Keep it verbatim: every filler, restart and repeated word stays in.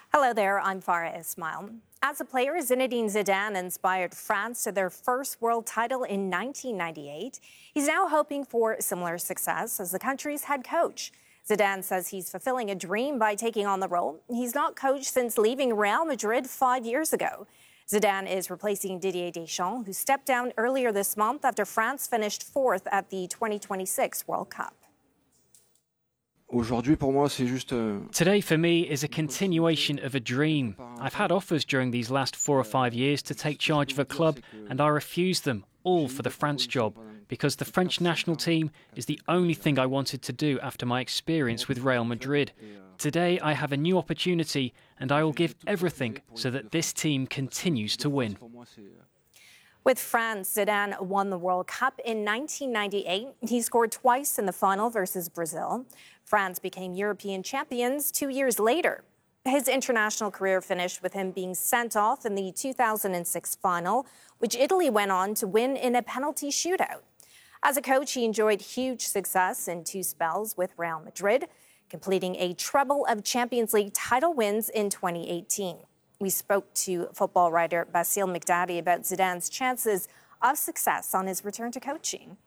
Hello there, I'm Farah Ismail. As a player, Zinedine Zidane inspired France to their first world title in nineteen ninety-eight. He's now hoping for similar success as the country's head coach. Zidane says he's fulfilling a dream by taking on the role. He's not coached since leaving Real Madrid five years ago. Zidane is replacing Didier Deschamps, who stepped down earlier this month after France finished fourth at the twenty twenty-six World Cup. Today for me is a continuation of a dream. I've had offers during these last four or five years to take charge of a club, and I refused them, all for the France job, because the French national team is the only thing I wanted to do after my experience with Real Madrid. Today I have a new opportunity, and I will give everything so that this team continues to win. With France, Zidane won the World Cup in nineteen ninety-eight. He scored twice in the final versus Brazil. France became European champions two years later. His international career finished with him being sent off in the two thousand six final, which Italy went on to win in a penalty shootout. As a coach, he enjoyed huge success in two spells with Real Madrid, completing a treble of Champions League title wins in twenty eighteen. We spoke to football writer Basile Mikdadi about Zidane's chances of success on his return to coaching.